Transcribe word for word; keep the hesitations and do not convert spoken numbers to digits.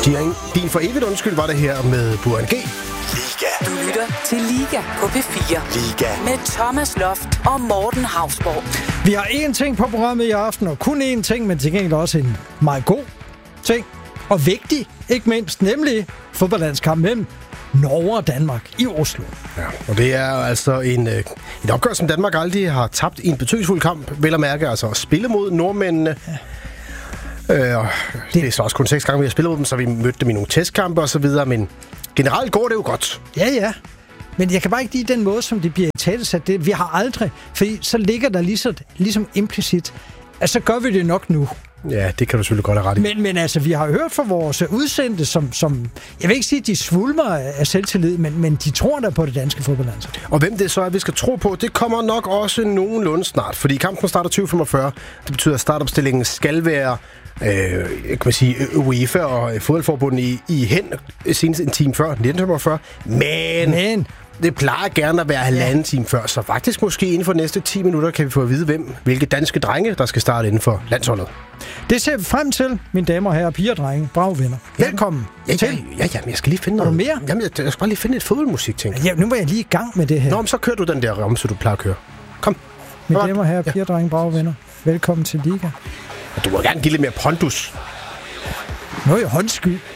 Din, din for evigt undskyld var det her med Burhan G. Liga. Du lytter til Liga på P fire. Liga. Med Thomas Loft og Morten Hausborg. Vi har én ting på programmet i aften, og kun én ting, men til gengæld også en meget god ting. Og vigtig, ikke mindst, nemlig fodboldlandskamp mellem Norge og Danmark i Oslo. Ja, og det er altså en, øh, en opgør, som Danmark aldrig har tabt i en betydningsfuld kamp, vel at mærke, altså at spille mod nordmændene. Ja. Øh, det... det er så også kun seks gange, vi har spillet mod dem, så vi mødte dem i nogle testkampe og så videre, men generelt går det jo godt. Ja, ja. Men jeg kan bare ikke lide den måde, som det bliver italesat. Det, vi har aldrig, fordi så ligger der ligesom, ligesom implicit, at så gør vi det nok nu. Ja, det kan du selvfølgelig godt have ret i. Men, men altså, vi har hørt fra vores udsendte, som, som jeg vil ikke sige, at de svulmer af selvtillid, men, men de tror da på det danske fodboldlandshold. Og hvem det så er, vi skal tro på, det kommer nok også nogenlunde snart, fordi kampen starter tyve femogfyrre. Det betyder, at startopstillingen skal være øh, kan man sige, UEFA og fodboldforbundet i, i hen senest en time før, nitten femogfyrre. Men... men det plejer gerne at være halvanden ja. time før, så faktisk måske inden for de næste ti minutter kan vi få at vide, hvem, hvilke danske drenge, der skal starte inden for landsholdet. Det ser vi frem til, mine damer og herrer, piger og drenge, brave venner. Ja. Velkommen ja, til. Ja, ja, ja, men jeg skal lige finde noget. noget. mere? Jamen, jeg, jeg skal bare lige finde et fodboldmusik, tænker jeg. Ja, nu var jeg lige i gang med det her. Nå, men så kører du den der ramse, du plejer at køre. Kom. Mine damer og herrer, piger og drenge, brave venner. Velkommen til Liga. Du må gerne give lidt mere pondus. Nå, jeg håndskyld.